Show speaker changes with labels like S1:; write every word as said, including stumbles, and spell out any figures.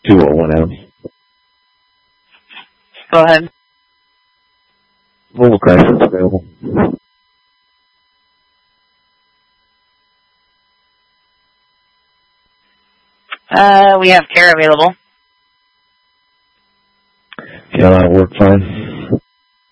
S1: two oh one M.
S2: Go ahead.
S1: Volvo Chrysler available.
S2: Uh, we have care available.
S1: Yeah, that'll work fine.